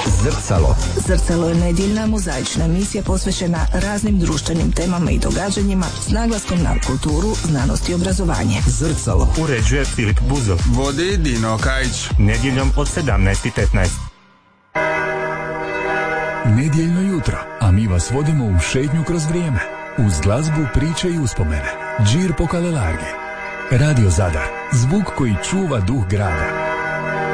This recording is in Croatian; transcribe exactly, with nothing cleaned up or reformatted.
Zrcalo. Zrcalo je nedjeljna mozaična emisija posvećena raznim društvenim temama i događanjima s naglaskom na kulturu, znanost i obrazovanje. Zrcalo. Uređuje Filip Buzov. Vodi Dino Kajić. Nedjeljom od sedamnaest i petnaest. Nedjeljno jutro, a mi vas vodimo u šetnju kroz vrijeme. Uz glazbu, priče i uspomene. Džir po Kalelargi. Radio Zadar. Zvuk koji čuva duh grada.